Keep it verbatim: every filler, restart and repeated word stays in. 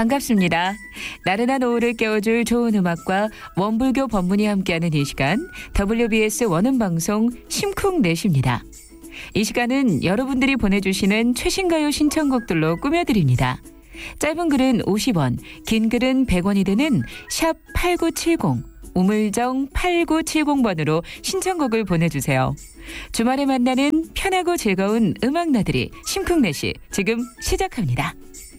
반갑습니다. 나른한 오후를 깨워줄 좋은 음악과 원불교 법문이 함께하는 이 시간 더블유비에스 원음방송 심쿵넷입니다. 이 시간은 여러분들이 보내주시는 최신가요 신청곡들로 꾸며드립니다. 짧은 글은 오십 원, 긴 글은 백 원이 드는 샵 팔구칠공, 우물정 팔구칠공 번으로 신청곡을 보내주세요. 주말에 만나는 편하고 즐거운 음악 나들이 심쿵넷이 지금 시작합니다.